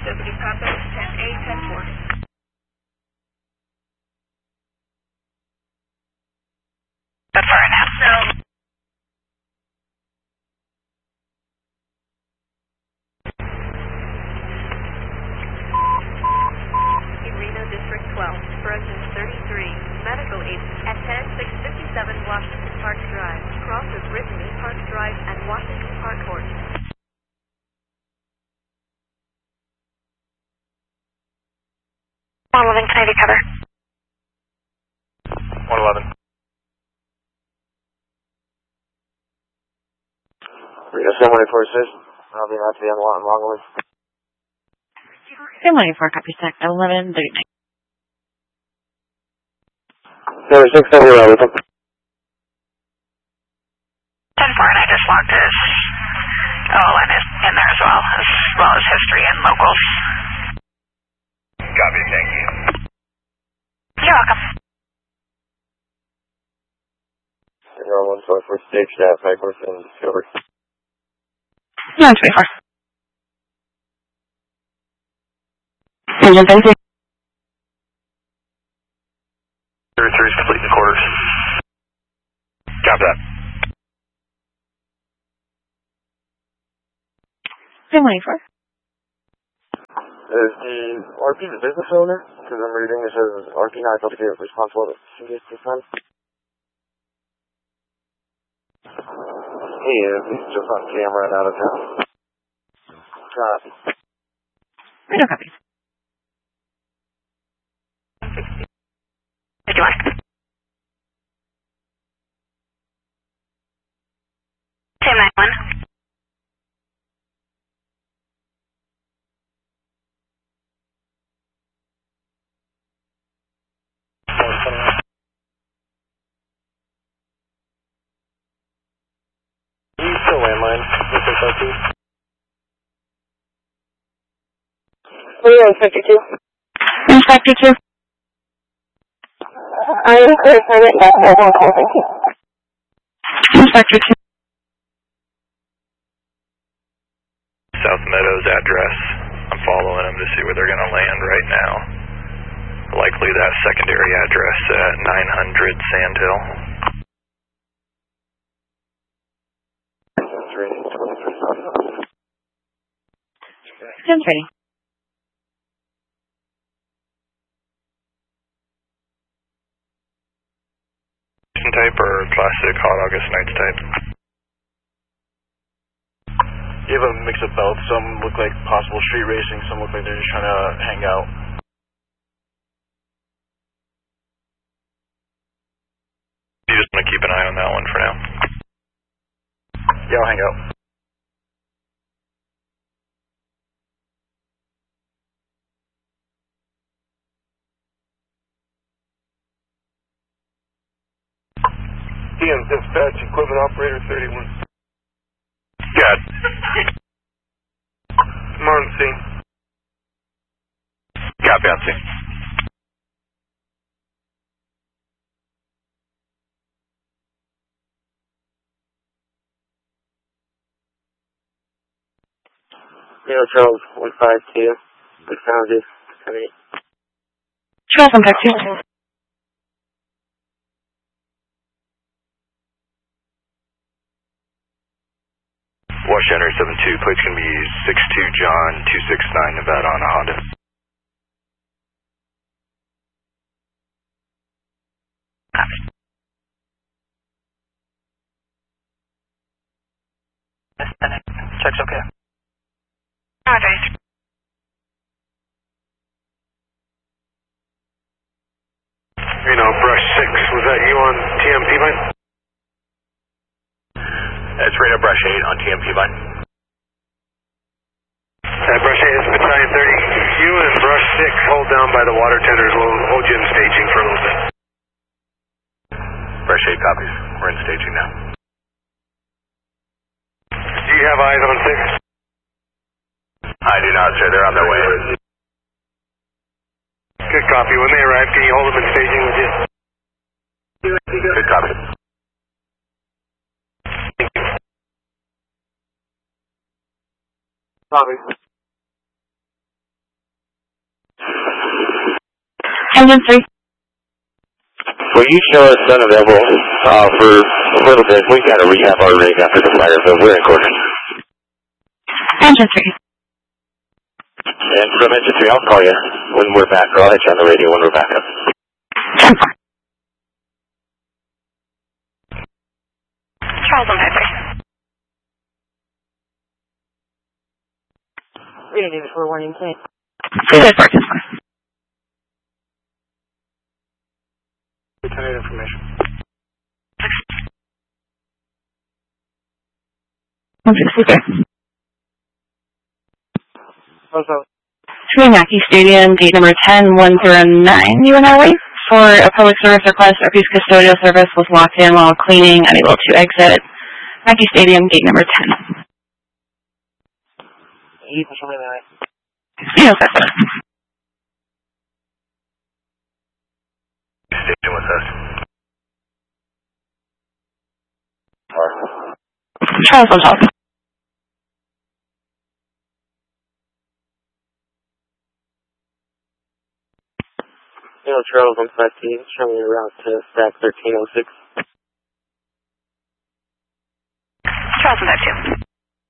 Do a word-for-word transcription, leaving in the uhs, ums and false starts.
Deputy Papa, ten A, ten four. That's far enough. So. Reno District twelve, Fresno thirty-three, medical aid at ten six fifty-seven Washington Park Drive, crosses Brittany Park Drive and Washington Park Court. one eleven, can I be cover? one eleven. Reno seven one four six, I'll be out to the end lot in Longwood. seven one four, copy sec, eleven thirty-nine. seven six seven zero, ten four, and I just logged his O L N in there as well, as well as history and locals. Copy, thank you. You're welcome. zero one four four stage staff, Cyclist and Discovery. nine twenty-four. Agent Benzie. thirty-three is complete in the quarters. Copy that. seven one four. Is the R P the business owner? Because I'm reading it says R P not able to get responsible at this time. He is. He's just on camera and out of town. Copy. Reno copy. What do you want? Same nine one. You still landline? Leo fifty-two. Inspector two. I am clear for it. Inspector two. South Meadows address. I'm following them to see where they're going to land right now. Likely that secondary address at nine hundred Sand Hill. Sounds ready. Type or classic hot August nights type? You have a mix of both. Some look like possible street racing, some look like they're just trying to hang out. You just want to keep an eye on that one for now? Yeah, I'll hang out. D M Dispatch, Equipment Operator thirty-one. Good. I'm on scene. Copy on scene. Reno Charles one five two. We found it. Charles one five two. Wash Center seven two, plates can be six two John two six nine Nevada on a Honda. Check's okay. Nowadays. Reno, brush six. Was that you on T M P line? It's Reno Brush eight on T M P line. Uh, brush eight is Battalion thirty. You and Brush six hold down by the water tenders. We'll hold you in staging for a little bit. Brush eight copies. We're in staging now. Do you have eyes on six? I do not, sir. They're on their way. Good copy. When they arrive, can you hold them in staging with you? Good copy. Copy. Engine three. Will you show us unavailable uh, for a little bit? We've got to rehab our rig after the fire, but we're in court. Engine three. And from Engine three, I'll call you when we're back, or I'll hit you on the radio when we're back up. ten four. Charles on Highway. Radio for warning, please. Good, four, ten four. Lieutenant information. one sixty-three. What's up? Three Mackey Stadium, gate number ten one zero nine, U N L A. For a public service request, our piece custodial service was locked in while cleaning, unable to exit. Mackey Stadium, gate number ten. You can show me that. Yes, sir. Station with us. Charles on top. Hello, Charles, I'm fifteen. Show me your route to stack thirteen oh six. Charles on Highway two.